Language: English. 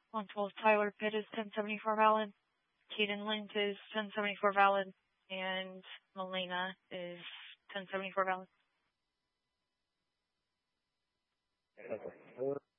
On 12, Tyler Pitt is 1074 valid. Keaton Lynch is 1074 valid. And Melina is 1074 valid.